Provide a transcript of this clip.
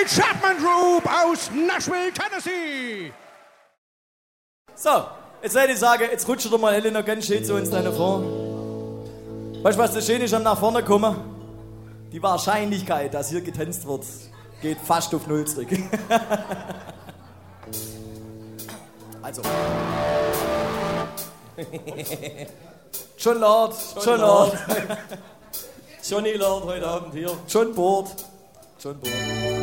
Chapman Group aus Nashville, Tennessee. So, jetzt hätte ich sagen, jetzt rutscht doch mal Helena ganz schön zu uns nach vorne. Weißt du, was das Schöne ist am nach vorne kommen? Die Wahrscheinlichkeit, dass hier getanzt wird, geht fast auf Null zurück. Also. John Lord, John Lord. Johnny Lord heute Abend hier. John Board. John Board.